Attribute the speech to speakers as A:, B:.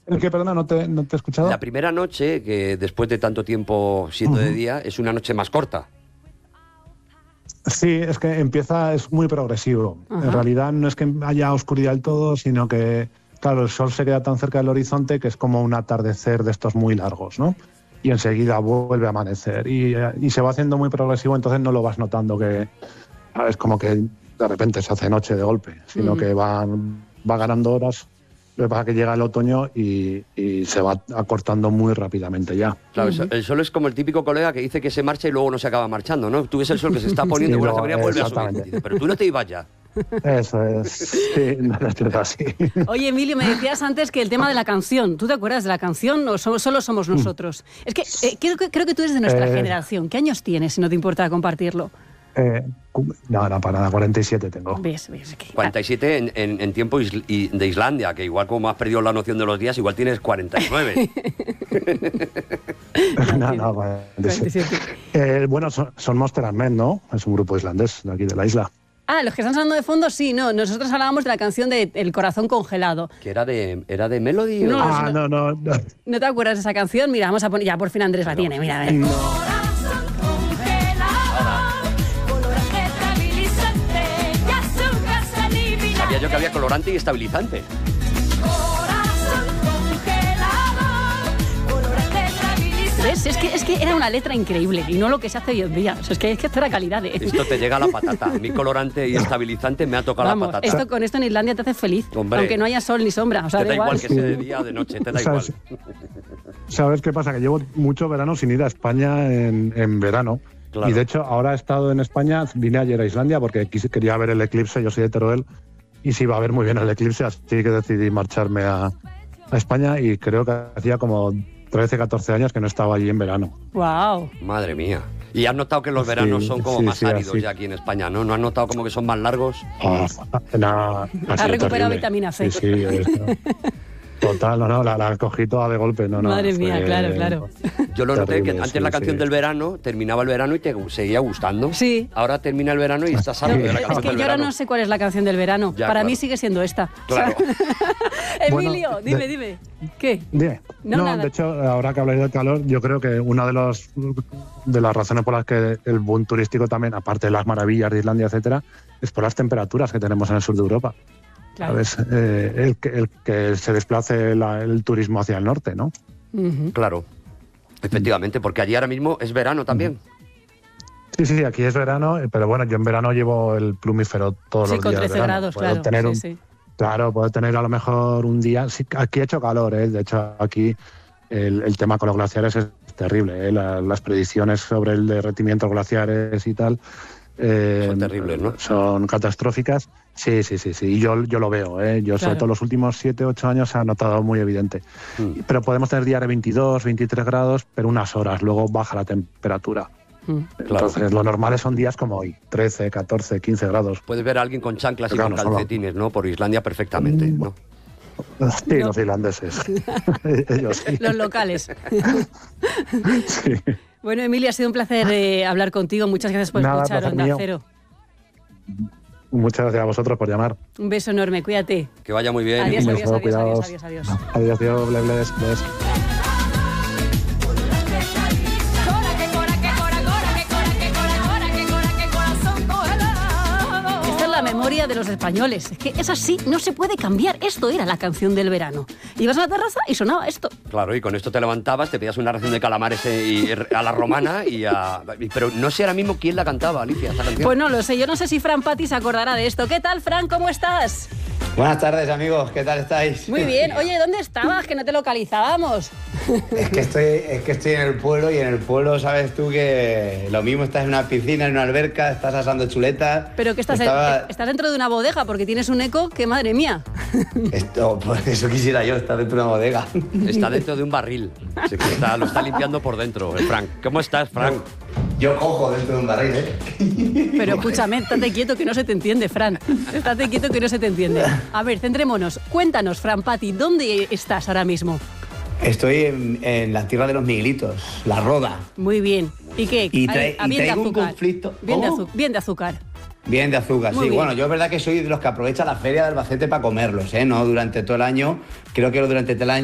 A: ¿El qué? Perdona, no te he escuchado.
B: La primera noche, que después de tanto tiempo siendo de día, es una noche más corta.
A: Sí, es que es muy progresivo. En realidad no es que haya oscuridad del todo, sino que, claro, el sol se queda tan cerca del horizonte que es como un atardecer de estos muy largos, ¿no? Y enseguida vuelve a amanecer. Y se va haciendo muy progresivo, entonces no lo vas notando que es como que de repente se hace noche de golpe, sino que va ganando horas. Lo que pasa es que llega el otoño y se va acortando muy rápidamente ya.
B: Claro, el sol es como el típico colega que dice que se marcha y luego no se acaba marchando, ¿no? Tú ves el sol que se está poniendo y vuelve a subir. Dice, pero tú no te ibas ya.
A: Eso es, sí, no es así.
C: Oye, Emilio, me decías antes que el tema de la canción, ¿tú te acuerdas de la canción o solo somos nosotros? Es que creo que tú eres de nuestra generación. ¿Qué años tienes, si no te importa compartirlo?
A: No, para nada, 47 tengo.
C: ¿Ves?
B: 47 en tiempo de Islandia, que igual como has perdido la noción de los días, igual tienes 49.
A: No, 47. Bueno, son Monster and Men, ¿no? Es un grupo islandés de aquí de la isla.
C: Ah, los que están sonando de fondo, sí, no. Nosotros hablábamos de la canción de El corazón congelado.
B: ¿Que era de Melody?
A: No.
C: ¿No te acuerdas de esa canción? Mira, vamos a poner... Ya, por fin Andrés la tiene, mira, a ver.
B: Sabía yo que había colorante y estabilizante.
C: ¿Ves? Es que era una letra increíble y no lo que se hace hoy en día. O sea, es que esto era calidad.
B: Esto te llega a la patata. Mi colorante y estabilizante me ha tocado la patata.
C: Con esto en Islandia te hace feliz.
B: Hombre,
C: aunque no haya sol ni sombra. O sea,
B: te da igual que sea de día o de noche, te da igual.
A: ¿Sabes qué pasa? Que llevo mucho verano sin ir a España en verano. Claro. Y de hecho, ahora he estado en España, vine ayer a Islandia porque quería ver el eclipse, yo soy de Teruel, y se iba a ver muy bien el eclipse, así que decidí marcharme a España y creo que hacía como 13, 14 años que no estaba allí en verano.
C: ¡Wow!
B: Madre mía. ¿Y has notado que los veranos son como más áridos ya aquí en España, no? ¿No has notado como que son más largos?
C: Has recuperado vitamina C.
A: Sí, total, la cogí toda de golpe.
C: Madre mía, claro.
B: Yo lo noté que antes la canción del verano, terminaba el verano y te seguía gustando.
C: Sí.
B: Ahora termina el verano y estás harto de la canción del verano.
C: Es que yo ahora no sé cuál es la canción del verano. Para mí sigue siendo esta.
B: Claro.
C: Emilio, dime. ¿Qué?
A: Dime. No, de hecho, ahora que habláis del calor, yo creo que una de las razones por las que el boom turístico también, aparte de las maravillas de Islandia, etcétera, es por las temperaturas que tenemos en el sur de Europa. Claro. ¿Sabes? El que se desplace el turismo hacia el norte, ¿no?
B: Claro, efectivamente, porque allí ahora mismo es verano también.
A: Sí, aquí es verano, pero bueno, yo en verano llevo el plumífero todos los días.
C: Sí, con 13 grados,
A: claro. Claro, puedo tener a lo mejor un día... Sí, aquí ha hecho calor, ¿eh? De hecho, aquí el tema con los glaciares es terrible, ¿eh? Las predicciones sobre el derretimiento de glaciares y tal...
B: son terribles, ¿no?
A: Son catastróficas. Sí. Y yo lo veo, ¿eh? Yo, sobre todo los últimos 7, 8 años se ha notado muy evidente. Pero podemos tener días de 22, 23 grados, pero unas horas. Luego baja la temperatura. Entonces, lo normal son días como hoy, 13, 14, 15 grados.
B: Puedes ver a alguien con chanclas y con calcetines, ¿no? Por Islandia perfectamente, ¿no?
A: Sí, no. Los irlandeses. Ellos sí.
C: Los locales.
A: Sí.
C: Bueno, Emilio, ha sido un placer hablar contigo. Muchas gracias por escuchar Onda Cero.
A: Muchas gracias a vosotros por llamar.
C: Un beso enorme, cuídate.
B: Que vaya muy bien.
C: Adiós.
A: Adiós, bless.
C: La memoria de los españoles. Es que es así, no se puede cambiar. Esto era la canción del verano. Ibas a la terraza y sonaba esto.
B: Claro, y con esto te levantabas, te pedías una ración de calamares a la romana pero no sé ahora mismo quién la cantaba, Alicia, esta canción.
C: Pues no lo sé, yo no sé si Fran Pati se acordará de esto. ¿Qué tal, Fran? ¿Cómo estás?
D: Buenas tardes, amigos. ¿Qué tal estáis?
C: Muy bien. Oye, ¿dónde estabas? Que no te localizábamos.
D: Es que estoy en el pueblo y en el pueblo sabes tú que lo mismo estás en una piscina, en una alberca, estás asando chuletas.
C: Pero que estás dentro de una bodega porque tienes un eco que, madre mía.
D: Pues eso quisiera yo, estar dentro de una bodega.
B: Está dentro de un barril. Lo está limpiando por dentro, Frank. ¿Cómo estás, Frank?
D: Yo cojo dentro de un barril, ¿eh?
C: Pero escúchame, estate quieto que no se te entiende, Fran. Estate quieto que no se te entiende. A ver, centrémonos. Cuéntanos, Fran Pati, ¿dónde estás ahora mismo?
D: Estoy en la tierra de los Miguelitos, La Roda.
C: Muy bien. ¿Y qué?
D: Y traigo un conflicto.
C: Bien de azúcar.
D: Bien de azúcar, sí. Bueno, yo es verdad que soy de los que aprovecha la feria de Albacete para comerlos, ¿eh? No durante todo el año. Creo que durante todo el año